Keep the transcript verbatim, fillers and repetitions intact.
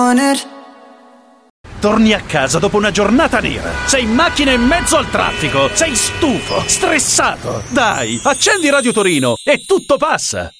want it. Torni a casa dopo una giornata nera. Sei in macchina in mezzo al traffico. Sei stufo, stressato. Dai, accendi Radio Torino e tutto passa.